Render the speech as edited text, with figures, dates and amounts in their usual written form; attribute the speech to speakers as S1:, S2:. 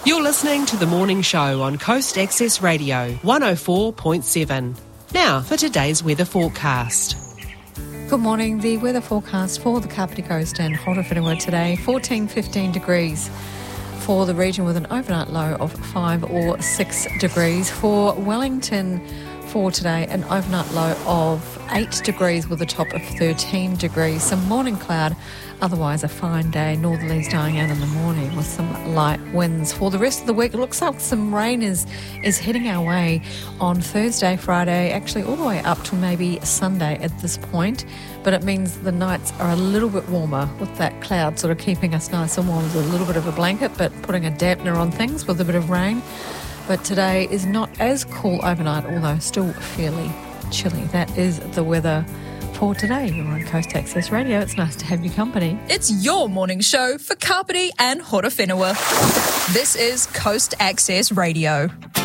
S1: You're listening to The Morning Show on Coast Access Radio, 104.7. Now for today's weather forecast.
S2: Good morning. The weather forecast for the Kapiti Coast and Horowhenua today, 14-15 degrees for the region with an overnight low of 5 or 6 degrees. For Wellington for today, an overnight low of 8 degrees with a top of 13 degrees. Some morning cloud, otherwise a fine day. Northerlies dying out in the morning with some light winds. For the rest of the week, it looks like some rain is heading our way on Thursday, Friday, actually all the way up to maybe Sunday at this point. But it means the nights are a little bit warmer with that cloud sort of keeping us nice and warm with a little bit of a blanket, but putting a dampener on things with a bit of rain. But today is not as cool overnight, although still fairly chilly. That is the weather for today. You're on Coast Access Radio. It's nice to have your company.
S3: It's your morning show for Kapiti and Horowhenua. This is Coast Access Radio.